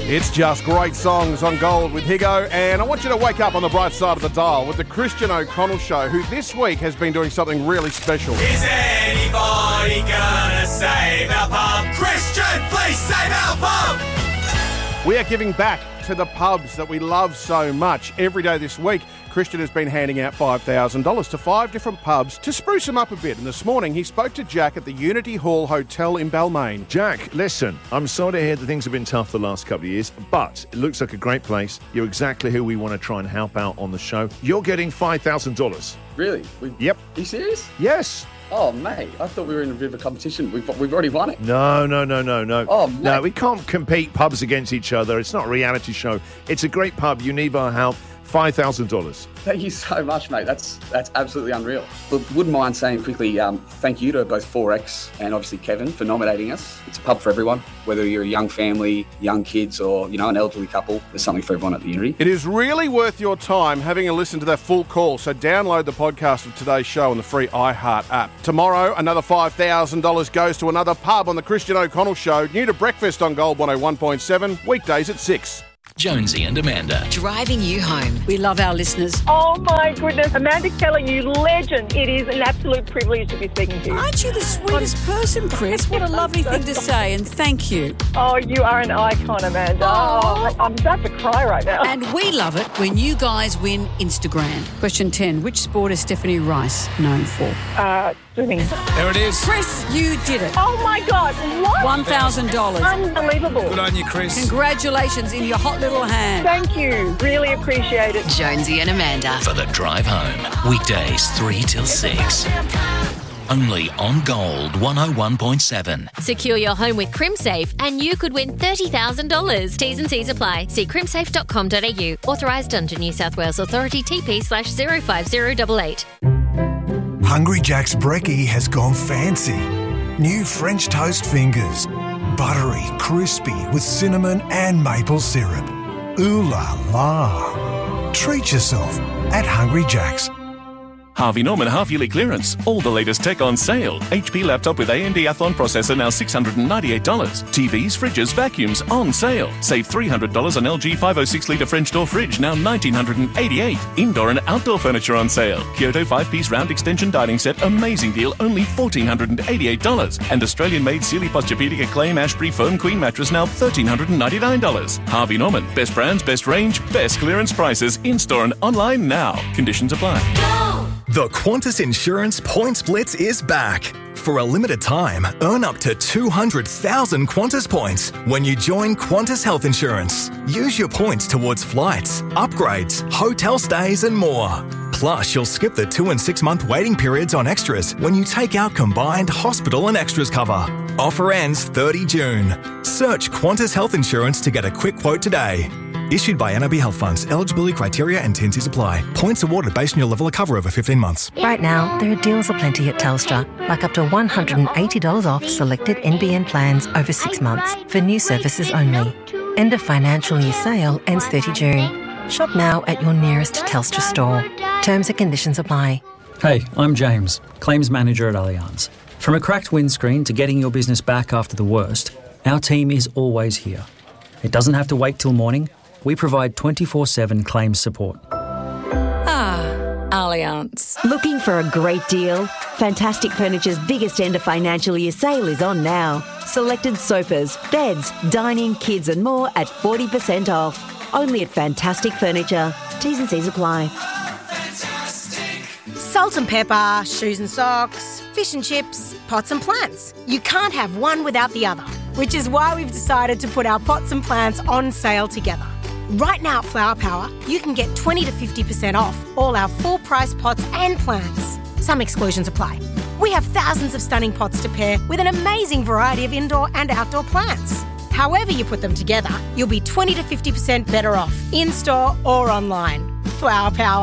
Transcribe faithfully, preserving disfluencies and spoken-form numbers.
It's just great songs on Gold with Higo, and I want you to wake up on the bright side of the dial with the Christian O'Connell Show, who this week has been doing something really special. Is anybody gonna save our pub? Christian, please save our pub! We are giving back to the pubs that we love so much. Every day this week, Christian has been handing out five thousand dollars to five different pubs to spruce them up a bit. And this morning, he spoke to Jack at the Unity Hall Hotel in Balmain. Jack, listen, I'm sorry to hear that things have been tough the last couple of years, but it looks like a great place. You're exactly who we want to try and help out on the show. You're getting five thousand dollars. Really? We, Yep. Are you serious? Yes. Oh, mate, I thought we were in a bit of a competition. We've, we've already won it. No, no, no, no, no. Oh, mate. No, we can't compete pubs against each other. It's not a reality show. It's a great pub. You need our help. five thousand dollars. Thank you so much, mate. That's that's absolutely unreal. Look, wouldn't mind saying quickly um, thank you to both four X and obviously Kevin for nominating us. It's a pub for everyone, whether you're a young family, young kids, or, you know, an elderly couple. There's something for everyone at the Unity. It is really worth your time having a listen to that full call, so download the podcast of today's show on the free iHeart app. Tomorrow, another five thousand dollars goes to another pub on the Christian O'Connell Show, new to breakfast on Gold one oh one point seven, weekdays at six. Jonesy and Amanda. Driving you home. We love our listeners. Oh my goodness, Amanda Keller, you legend. It is an absolute privilege to be speaking to you. Aren't you the sweetest person, Chris? What a lovely thing to say, and thank you. Oh, you are an icon, Amanda. Oh. Oh, I'm about to cry right now. And we love it when you guys win Instagram. Question ten. Which sport is Stephanie Rice known for? Uh, swimming. There it is. Chris, you did it. Oh my God, what? one thousand dollars. Unbelievable. Good on you, Chris. Congratulations in your hot little hand. Thank you. Really appreciate it. Jonesy and Amanda. For the drive home. Weekdays three till six. Only on Gold one oh one point seven. Secure your home with CrimSafe and you could win thirty thousand dollars. T's and C's apply. See crimsafe dot com dot a u. Authorised under New South Wales Authority T P slash zero five zero eight eight. Hungry Jack's Brekkie has gone fancy. New French toast fingers. Buttery, crispy with cinnamon and maple syrup. Ooh la la. Treat yourself at Hungry Jack's. Harvey Norman half-yearly clearance. All the latest tech on sale. H P laptop with A M D Athlon processor now six hundred ninety-eight dollars. T Vs, fridges, vacuums on sale. Save three hundred dollars on L G five oh six litre French door fridge, now one thousand nine hundred eighty-eight dollars. Indoor and outdoor furniture on sale. Kyoto five-piece round extension dining set, amazing deal, only one thousand four hundred eighty-eight dollars. And Australian-made Sealy Posturepedic Acclaim Ashbury Foam Queen mattress, now one thousand three hundred ninety-nine dollars. Harvey Norman. Best brands, best range, best clearance prices. In-store and online now. Conditions apply. The Qantas Insurance Points Blitz is back. For a limited time, earn up to two hundred thousand Qantas points when you join Qantas Health Insurance. Use your points towards flights, upgrades, hotel stays and more. Plus, you'll skip the two and six month waiting periods on extras when you take out combined hospital and extras cover. Offer ends thirtieth of June. Search Qantas Health Insurance to get a quick quote today. Issued by N R B Health Funds. Eligibility criteria and T and Cs apply. Points awarded based on your level of cover over fifteen months. Right now, there are deals aplenty at Telstra, like up to one hundred eighty dollars off selected N B N plans over six months for new services only. End of financial year sale ends thirtieth of June. Shop now at your nearest Telstra store. Terms and conditions apply. Hey, I'm James, Claims Manager at Allianz. From a cracked windscreen to getting your business back after the worst, our team is always here. It doesn't have to wait till morning. We provide twenty-four seven claims support. Ah, Allianz. Looking for a great deal? Fantastic Furniture's biggest end of financial year sale is on now. Selected sofas, beds, dining, kids and more at forty percent off. Only at Fantastic Furniture. T's and C's apply. Salt and pepper, shoes and socks, fish and chips, pots and plants. You can't have one without the other, which is why we've decided to put our pots and plants on sale together. Right now at Flower Power, you can get twenty to fifty percent off all our full-price pots and plants. Some exclusions apply. We have thousands of stunning pots to pair with an amazing variety of indoor and outdoor plants. However you put them together, you'll be twenty to fifty percent better off, in-store or online. Flower Power.